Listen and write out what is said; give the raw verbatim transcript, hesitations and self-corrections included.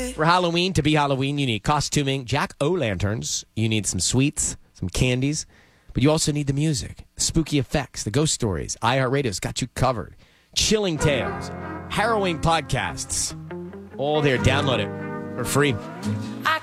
For Halloween, to be Halloween, you need costuming, jack-o'-lanterns, you need some sweets, some candies, but you also need the music, the spooky effects, the ghost stories. iHeartRadio's got you covered. Chilling tales, harrowing podcasts, all there. Download it for free.